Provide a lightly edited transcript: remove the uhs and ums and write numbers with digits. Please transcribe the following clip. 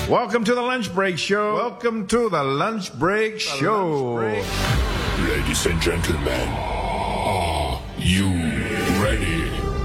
Welcome to the Lunch Break Show. Welcome to the Lunch Break Show. Ladies and gentlemen, are you ready?